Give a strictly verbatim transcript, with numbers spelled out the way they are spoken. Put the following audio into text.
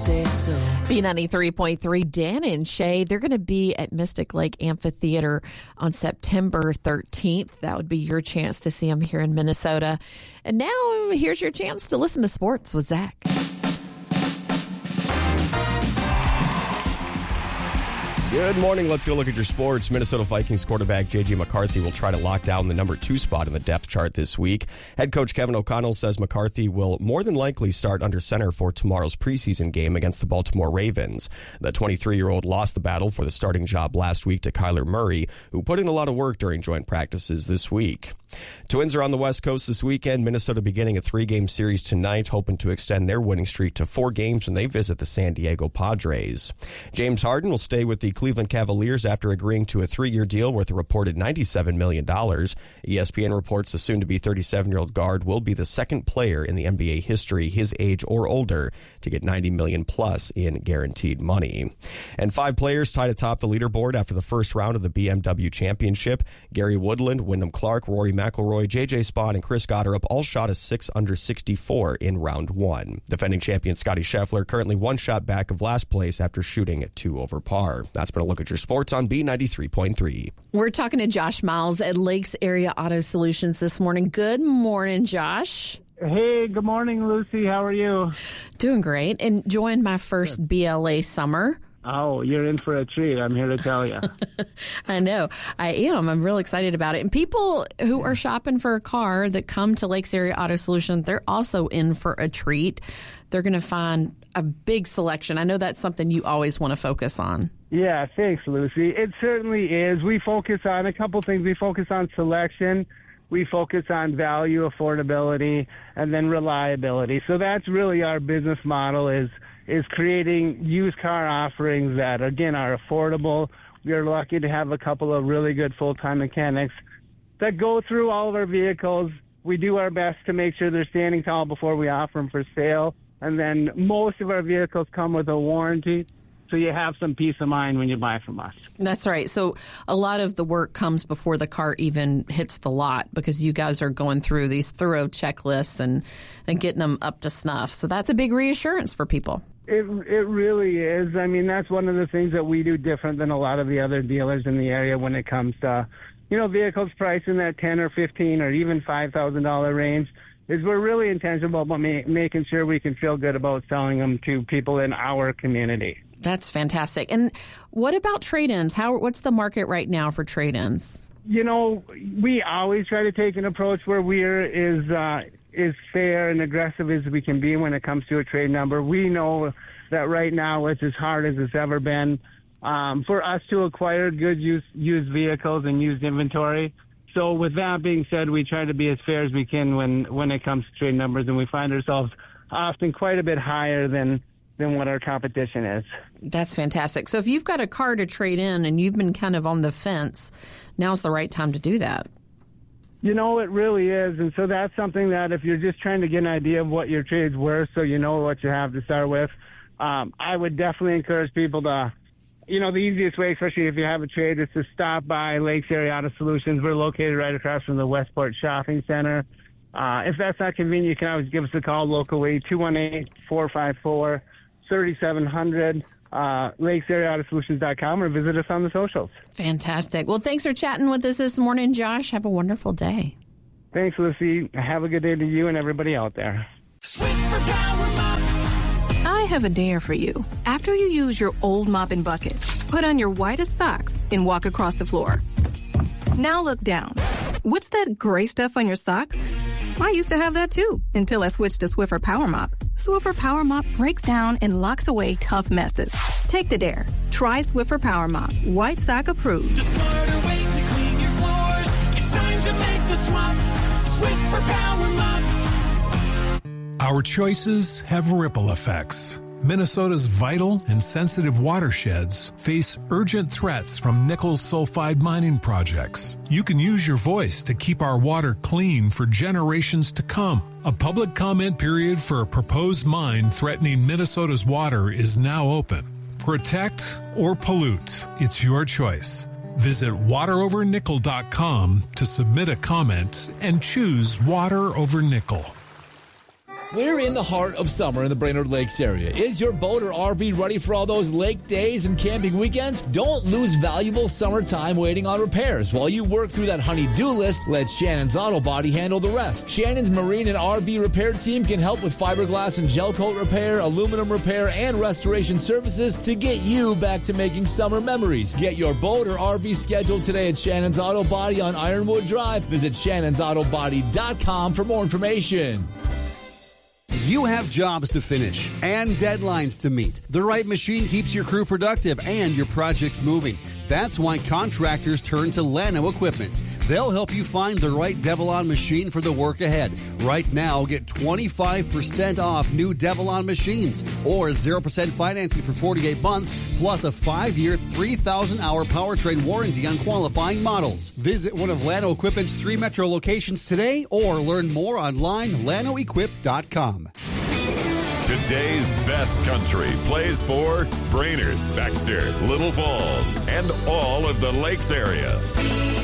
say so. B ninety-three point three, Dan and Shay, they're going to be at Mystic Lake Amphitheater on September thirteenth. That would be your chance to see them here in Minnesota. And now here's your chance to listen to sports with Zach. Good morning. Let's go look at your sports. Minnesota Vikings quarterback J J McCarthy will try to lock down the number two spot in the depth chart this week. Head coach Kevin O'Connell says McCarthy will more than likely start under center for tomorrow's preseason game against the Baltimore Ravens. The twenty-three-year-old lost the battle for the starting job last week to Kyler Murray, who put in a lot of work during joint practices this week. Twins are on the West Coast this weekend. Minnesota beginning a three-game series tonight, hoping to extend their winning streak to four games when they visit the San Diego Padres. James Harden will stay with the Cleveland Cavaliers after agreeing to a three-year deal worth a reported ninety-seven million dollars. E S P N reports the soon-to-be thirty-seven-year-old guard will be the second player in the N B A history his age or older to get ninety million dollars plus in guaranteed money. And five players tied atop the leaderboard after the first round of the B M W Championship. Gary Woodland, Wyndham Clark, Rory McIlroy, J J Spawn, and Chris Gotterup all shot a six under sixty-four in round one. Defending champion Scotty Scheffler currently one shot back of last place after shooting at two over par. That's been a look at your sports on B ninety-three point three. We're talking to Josh Miles at Lakes Area Auto Solutions this morning. Good morning, Josh. Hey, good morning, Lucy. How are you? Doing great. Enjoying my first Good. B L A summer. Oh, you're in for a treat. I'm here to tell you. I know. I am. I'm real excited about it. And people who are shopping for a car that come to Lakes Area Auto Solutions, they're also in for a treat. They're going to find a big selection. I know that's something you always want to focus on. Yeah, thanks, Lucy. It certainly is. We focus on a couple things. We focus on selection. We focus on value, affordability, and then reliability. So that's really our business model is is creating used car offerings that, again, are affordable. We are lucky to have a couple of really good full-time mechanics that go through all of our vehicles. We do our best to make sure they're standing tall before we offer them for sale. And then most of our vehicles come with a warranty, so you have some peace of mind when you buy from us. That's right. So a lot of the work comes before the car even hits the lot because you guys are going through these thorough checklists and, and getting them up to snuff. So that's a big reassurance for people. It it really is. I mean, that's one of the things that we do different than a lot of the other dealers in the area when it comes to, you know, vehicles priced in that ten or fifteen or even five thousand dollars range. Is we're really intentional about ma- making sure we can feel good about selling them to people in our community. That's fantastic. And what about trade-ins? How what's the market right now for trade-ins? You know, we always try to take an approach where we're is uh, is fair and aggressive as we can be when it comes to a trade number. We know that right now it's as hard as it's ever been um, for us to acquire good used, used vehicles and used inventory. So with that being said, we try to be as fair as we can when, when it comes to trade numbers, and we find ourselves often quite a bit higher than than what our competition is. That's fantastic. So if you've got a car to trade in and you've been kind of on the fence, now's the right time to do that. You know, it really is. And so that's something that if you're just trying to get an idea of what your trade's worth so you know what you have to start with, um, I would definitely encourage people to, you know, the easiest way, especially if you have a trade, is to stop by Lakes Area Auto Solutions. We're located right across from the Westport Shopping Center. Uh, if that's not convenient, you can always give us a call locally, two one eight, four five four, three seven zero zero, uh, lakes area auto solutions dot com, or visit us on the socials. Fantastic. Well, thanks for chatting with us this morning, Josh. Have a wonderful day. Thanks, Lucy. Have a good day to you and everybody out there. I have a dare for you. After you use your old mop and bucket, put on your whitest socks and walk across the floor. Now look down. What's that gray stuff on your socks? I used to have that too, until I switched to Swiffer Power Mop. Swiffer Power Mop breaks down and locks away tough messes. Take the dare. Try Swiffer Power Mop. White sock approved. The smarter way to clean your floors. It's time to make the swap. Swiffer Power Mop. Our choices have ripple effects. Minnesota's vital and sensitive watersheds face urgent threats from nickel sulfide mining projects. You can use your voice to keep our water clean for generations to come. A public comment period for a proposed mine threatening Minnesota's water is now open. Protect or pollute. It's your choice. Visit water over nickel dot com to submit a comment and choose Water Over Nickel. We're in the heart of summer in the Brainerd Lakes area. Is your boat or R V ready for all those lake days and camping weekends? Don't lose valuable summer time waiting on repairs. While you work through that honey-do list, let Shannon's Auto Body handle the rest. Shannon's Marine and R V repair team can help with fiberglass and gel coat repair, aluminum repair, and restoration services to get you back to making summer memories. Get your boat or R V scheduled today at Shannon's Auto Body on Ironwood Drive. Visit shannons auto body dot com for more information. You have jobs to finish and deadlines to meet. The right machine keeps your crew productive and your projects moving. That's why contractors turn to Llano Equipment. They'll help you find the right Devilon machine for the work ahead. Right now, get twenty-five percent off new Devilon machines or zero percent financing for forty-eight months, plus a five-year, three thousand hour powertrain warranty on qualifying models. Visit one of Llano Equipment's three metro locations today or learn more online, llano equip dot com. Today's best country plays for Brainerd, Baxter, Little Falls, and all of the Lakes area.